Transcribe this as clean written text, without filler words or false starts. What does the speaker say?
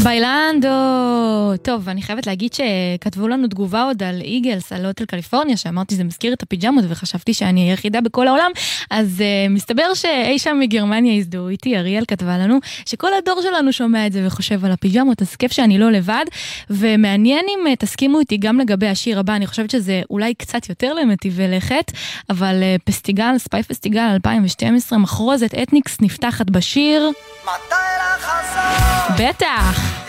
ביילנדו. טוב, אני חייבת להגיד שכתבו לנו תגובה עוד על איגלס, על הוטל קליפורניה, שאמרתי זה מזכיר את הפיג'מות, וחשבתי שאני היחידה בכל העולם, אז מסתבר שאי שם מגרמניה הזדהו איתי, אריאל כתבה לנו, שכל הדור שלנו שומע את זה וחושב על הפיג'מות, אז כיף שאני לא לבד, ומעניין אם תסכימו איתי גם לגבי השיר הבא, אני חושבת שזה אולי קצת יותר למטיבי לכת, אבל פסטיגל, ספיי פסטיגל 2012, מחרוזת אתניקס נפתחת בשיר. מתי לחזור? בטח!